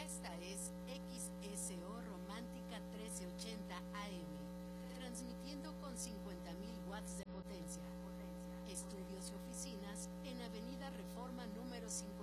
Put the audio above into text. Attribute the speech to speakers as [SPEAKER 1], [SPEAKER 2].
[SPEAKER 1] Esta es XSO Romántica 1380 AM, transmitiendo con 50.000 watts de potencia. Estudios y oficinas en Avenida Reforma número 50.